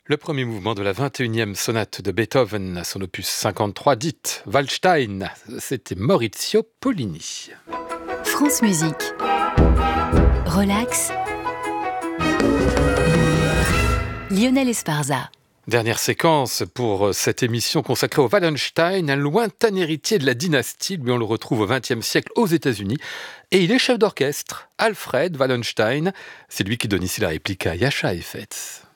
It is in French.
Le premier mouvement de la 21e sonate de Beethoven, son opus 53, dite Waldstein, c'était Maurizio Pollini. France Musique. Relax. Lionel Esparza. Dernière séquence pour cette émission consacrée au Wallenstein, un lointain héritier de la dynastie. Lui, on le retrouve au XXe siècle aux États-Unis. Et il est chef d'orchestre, Alfred Wallenstein. C'est lui qui donne ici la réplique à Jascha Heifetz.